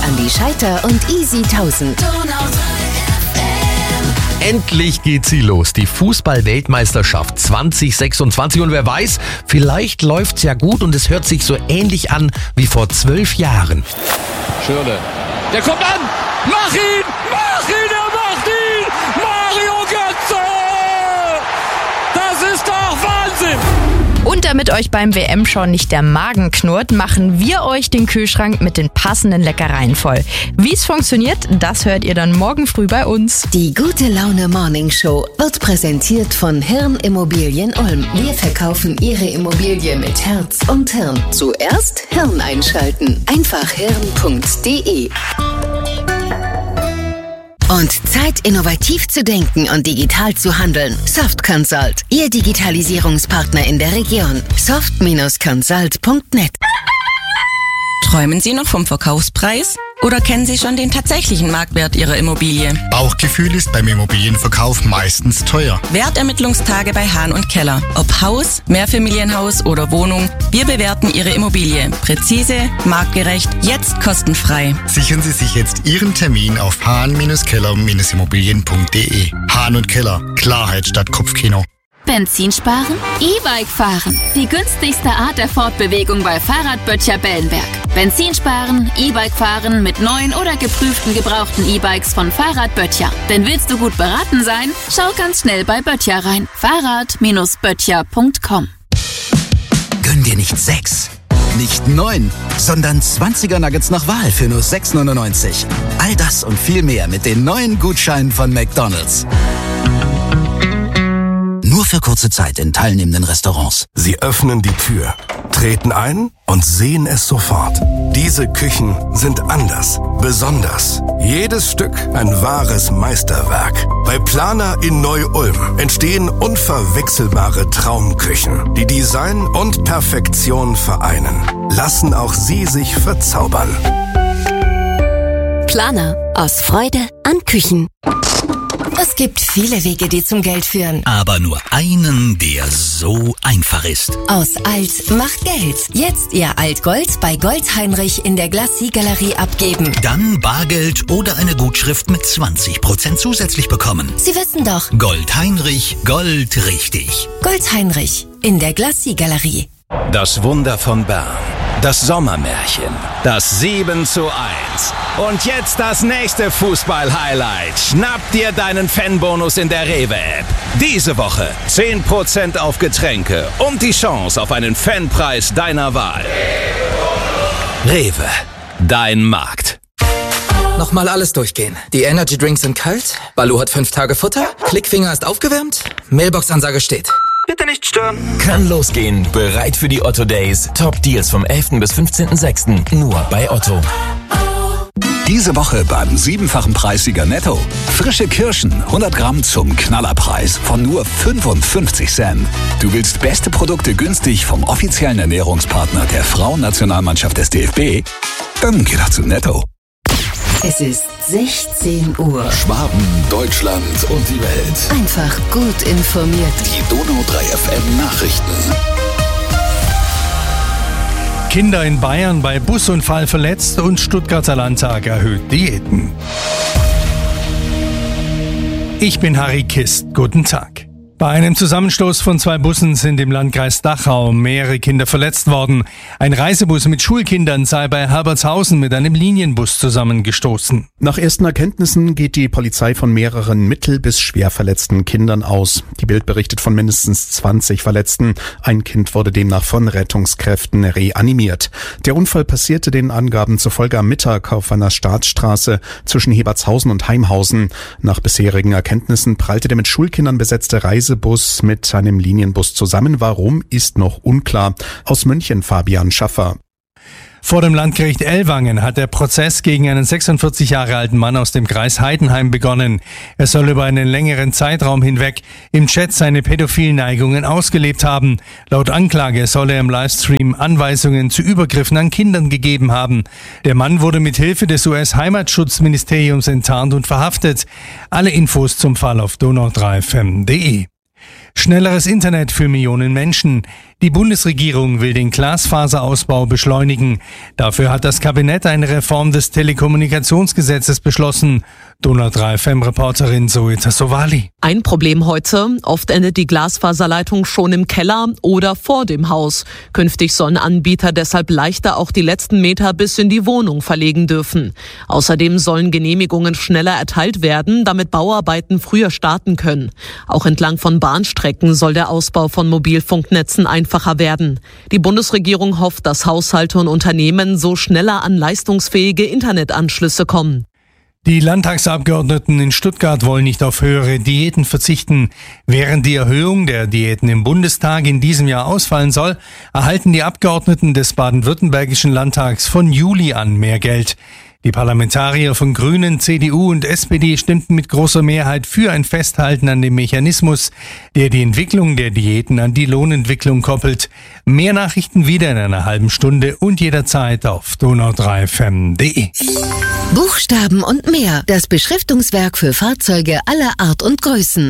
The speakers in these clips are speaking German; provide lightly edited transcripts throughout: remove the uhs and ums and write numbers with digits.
Andi Scheiter und Easy 1000. Endlich geht sie los, die Fußball-Weltmeisterschaft 2026. Und wer weiß, vielleicht läuft's ja gut und es hört sich so ähnlich an wie vor 12 Jahren. Schürrle, der kommt an! Mach ihn! Mach ihn! Er macht ihn! Mario Götze! Das ist doch Wahnsinn! Und damit euch beim WM-Schauen nicht der Magen knurrt, machen wir euch den Kühlschrank mit den passenden Leckereien voll. Wie es funktioniert, das hört ihr dann morgen früh bei uns. Die Gute Laune Morning Show wird präsentiert von Hirn Immobilien Ulm. Wir verkaufen Ihre Immobilie mit Herz und Hirn. Zuerst Hirn einschalten. Einfach hirn.de. Und Zeit, innovativ zu denken und digital zu handeln. Soft Consult, Ihr Digitalisierungspartner in der Region. soft-consult.net. Träumen Sie noch vom Verkaufspreis? Oder kennen Sie schon den tatsächlichen Marktwert Ihrer Immobilie? Bauchgefühl ist beim Immobilienverkauf meistens teuer. Wertermittlungstage bei Hahn und Keller. Ob Haus, Mehrfamilienhaus oder Wohnung, wir bewerten Ihre Immobilie. Präzise, marktgerecht, jetzt kostenfrei. Sichern Sie sich jetzt Ihren Termin auf hahn-keller-immobilien.de. Hahn und Keller. Klarheit statt Kopfkino. Benzin sparen? E-Bike fahren. Die günstigste Art der Fortbewegung bei Fahrradböttcher Bellenberg. Benzin sparen, E-Bike fahren mit neuen oder geprüften gebrauchten E-Bikes von Fahrradböttcher. Denn willst du gut beraten sein? Schau ganz schnell bei Böttcher rein. Fahrrad-böttcher.com. Gönn dir nicht 6, nicht 9, sondern 20er Nuggets nach Wahl für nur 6,99. All das und viel mehr mit den neuen Gutscheinen von McDonald's. Nur für kurze Zeit in teilnehmenden Restaurants. Sie öffnen die Tür, treten ein und sehen es sofort. Diese Küchen sind anders, besonders. Jedes Stück ein wahres Meisterwerk. Bei Planer in Neu-Ulm entstehen unverwechselbare Traumküchen, die Design und Perfektion vereinen. Lassen auch Sie sich verzaubern. Planer. Aus Freude an Küchen. Es gibt viele Wege, die zum Geld führen. Aber nur einen, der so einfach ist. Aus Alt macht Geld. Jetzt Ihr Altgold bei Gold Heinrich in der Glacis-Galerie abgeben. Dann Bargeld oder eine Gutschrift mit 20% zusätzlich bekommen. Sie wissen doch. Gold Heinrich, Gold richtig. Gold Heinrich in der Glacis-Galerie. Das Wunder von Bern. Das Sommermärchen. Das 7:1. Und jetzt das nächste Fußball-Highlight. Schnapp dir deinen Fanbonus in der Rewe-App. Diese Woche 10% auf Getränke und die Chance auf einen Fanpreis deiner Wahl. Rewe, dein Markt. Nochmal alles durchgehen. Die Energy Drinks sind kalt, Baloo hat 5 Tage Futter, Klickfinger ist aufgewärmt, Mailbox-Ansage steht. Bitte nicht stören. Kann losgehen. Bereit für die Otto Days. Top Deals vom 11. bis 15.06. Nur bei Otto. Diese Woche beim 7-fachen Preissieger Netto. Frische Kirschen, 100 Gramm zum Knallerpreis von nur 55 Cent. Du willst beste Produkte günstig vom offiziellen Ernährungspartner der Frauennationalmannschaft des DFB? Dann geh doch zu Netto. Es ist 16 Uhr. Schwaben, Deutschland und die Welt. Einfach gut informiert. Die Donau 3 FM Nachrichten. Kinder in Bayern bei Busunfall verletzt und Stuttgarter Landtag erhöht Diäten. Ich bin Harry Kist. Guten Tag. Bei einem Zusammenstoß von 2 Bussen sind im Landkreis Dachau mehrere Kinder verletzt worden. Ein Reisebus mit Schulkindern sei bei Herbertshausen mit einem Linienbus zusammengestoßen. Nach ersten Erkenntnissen geht die Polizei von mehreren mittel- bis schwer verletzten Kindern aus. Die Bild berichtet von mindestens 20 Verletzten. Ein Kind wurde demnach von Rettungskräften reanimiert. Der Unfall passierte den Angaben zufolge am Mittag auf einer Staatsstraße zwischen Herbertshausen und Heimhausen. Nach bisherigen Erkenntnissen prallte der mit Schulkindern besetzte Reisebus mit einem Linienbus zusammen. Warum, ist noch unklar. Aus München Fabian Schaffer. Vor dem Landgericht Ellwangen hat der Prozess gegen einen 46 Jahre alten Mann aus dem Kreis Heidenheim begonnen. Er soll über einen längeren Zeitraum hinweg im Chat seine pädophilen Neigungen ausgelebt haben. Laut Anklage soll er im Livestream Anweisungen zu Übergriffen an Kindern gegeben haben. Der Mann wurde mit Hilfe des US-Heimatschutzministeriums enttarnt und verhaftet. Alle Infos zum Fall auf donau3fm.de. Schnelleres Internet für Millionen Menschen. Die Bundesregierung will den Glasfaserausbau beschleunigen. Dafür hat das Kabinett eine Reform des Telekommunikationsgesetzes beschlossen. Donau 3 FM-Reporterin Zoe Tassovali. Ein Problem heute: Oft endet die Glasfaserleitung schon im Keller oder vor dem Haus. Künftig sollen Anbieter deshalb leichter auch die letzten Meter bis in die Wohnung verlegen dürfen. Außerdem sollen Genehmigungen schneller erteilt werden, damit Bauarbeiten früher starten können. Auch entlang von Bahnstrecken soll der Ausbau von Mobilfunknetzen einfacher werden. Die Bundesregierung hofft, dass Haushalte und Unternehmen so schneller an leistungsfähige Internetanschlüsse kommen. Die Landtagsabgeordneten in Stuttgart wollen nicht auf höhere Diäten verzichten. Während die Erhöhung der Diäten im Bundestag in diesem Jahr ausfallen soll, erhalten die Abgeordneten des baden-württembergischen Landtags von Juli an mehr Geld. Die Parlamentarier von Grünen, CDU und SPD stimmten mit großer Mehrheit für ein Festhalten an dem Mechanismus, der die Entwicklung der Diäten an die Lohnentwicklung koppelt. Mehr Nachrichten wieder in einer halben Stunde und jederzeit auf donau3fm.de. Buchstaben und mehr. Das Beschriftungswerk für Fahrzeuge aller Art und Größen.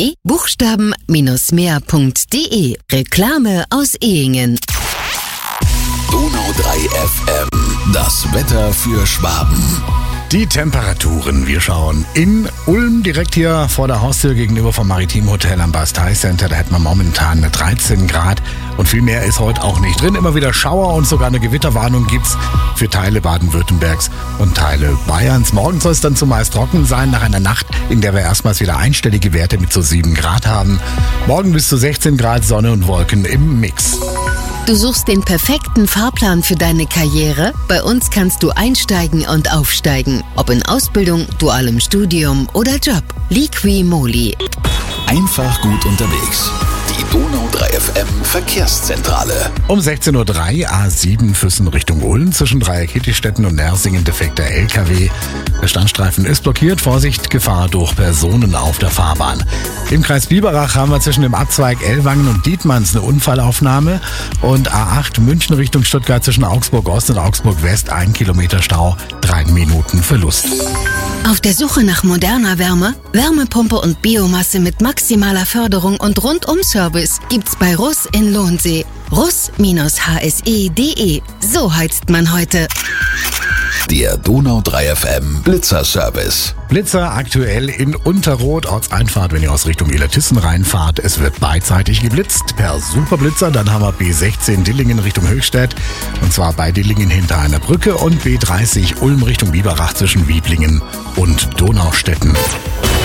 www.buchstaben-mehr.de. Reklame aus Ehingen. Donau 3 FM. Das Wetter für Schwaben. Die Temperaturen, wir schauen in Ulm, direkt hier vor der Haustür gegenüber vom Maritim Hotel am Bastei Center. Da hätten wir momentan 13 Grad und viel mehr ist heute auch nicht drin. Immer wieder Schauer und sogar eine Gewitterwarnung gibt's für Teile Baden-Württembergs und Teile Bayerns. Morgen soll es dann zumeist trocken sein, nach einer Nacht, in der wir erstmals wieder einstellige Werte mit so 7 Grad haben. Morgen bis zu 16 Grad Sonne und Wolken im Mix. Du suchst den perfekten Fahrplan für deine Karriere? Bei uns kannst du einsteigen und aufsteigen. Ob in Ausbildung, dualem Studium oder Job. Liqui Moly. Einfach gut unterwegs. Die Donau 3 FM Verkehrszentrale. Um 16.03 Uhr A7 Füssen Richtung Ulm zwischen Dreieck-Hittichstetten und Nersingen defekter LKW. Der Standstreifen ist blockiert. Vorsicht, Gefahr durch Personen auf der Fahrbahn. Im Kreis Biberach haben wir zwischen dem Abzweig Ellwangen und Dietmanns eine Unfallaufnahme. Und A8 München Richtung Stuttgart zwischen Augsburg Ost und Augsburg West 1 Kilometer Stau, 3 Minuten Verlust. Auf der Suche nach moderner Wärme, Wärmepumpe und Biomasse mit maximaler Förderung und Rundum-Service gibt's bei Russ in Lohnsee. Russ-hse.de. So heizt man heute. Der Donau 3 FM Blitzer-Service. Blitzer aktuell in Unterroth, Ortseinfahrt, wenn ihr aus Richtung Illertissen reinfahrt. Es wird beidseitig geblitzt per Superblitzer. Dann haben wir B16 Dillingen Richtung Höchstädt. Und zwar bei Dillingen hinter einer Brücke und B30 Ulm Richtung Biberach zwischen Wieblingen und Donaustetten.